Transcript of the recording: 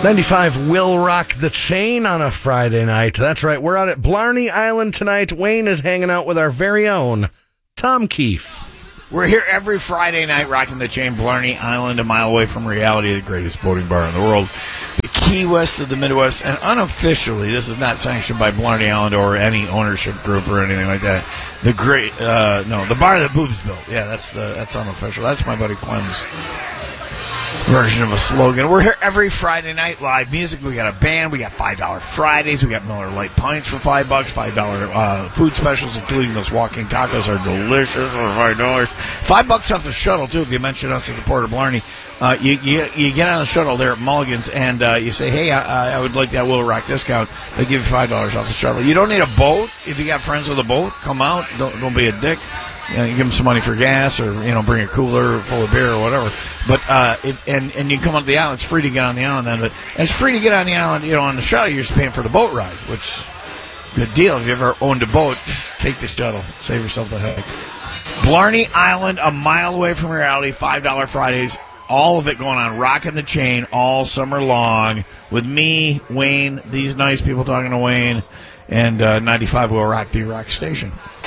95 will rock the chain on a Friday night. That's right. We're out at Blarney Island tonight. Wayne is hanging out with our very own Tom Keefe. We're here every Friday night rocking the chain, Blarney Island, a mile away from reality, the greatest boating bar in the world. The Key West of the Midwest, and unofficially, this is not sanctioned by Blarney Island or any ownership group or anything like that. The bar that Boobs built. Yeah, that's unofficial. That's my buddy Clem's version of a slogan. We're here every Friday night, live music. We got a band. We got $5 Fridays. We got Miller Lite pints for $5. $5 food specials, including those walking tacos, are delicious for $5. $5 off the shuttle too. If you mention us at the Port of Blarney, you get on the shuttle there at Mulligan's and you say, "Hey, I would like that Will Rock discount." They give you $5 off the shuttle. You don't need a boat. If you got friends with a boat, come out. Don't be a dick. You give them some money for gas, or bring a cooler full of beer or whatever. But and you come on the island. It's free to get on the island then. But it's free to get on the island. On the shuttle, you're just paying for the boat ride, which good deal. If you ever owned a boat, just take the shuttle. Save yourself the headache. Blarney Island, a mile away from reality. $5 Fridays. All of it going on, rocking the chain all summer long with me, Wayne, these nice people talking to Wayne, and 95 will rock the rock station.